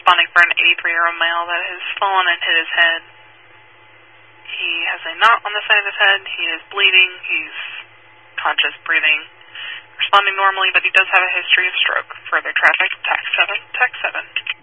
responding for an 83-year-old male that has fallen and hit his head. He has a knot on the side of his head. He is bleeding. He's conscious, breathing, responding normally, but he does have a history of stroke. Further traffic, TAC 7, TAC 7.